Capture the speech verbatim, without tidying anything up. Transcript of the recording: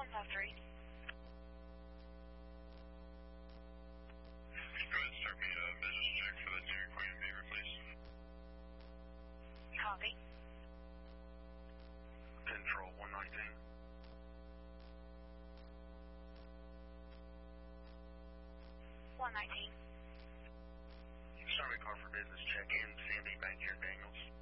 five three. Go ahead and start me a business check for the Dairy Queen Beaver, please. Copy. Control one nineteen. one nineteen. Sorry, car for business check in. Sandy Bank here, Daniels.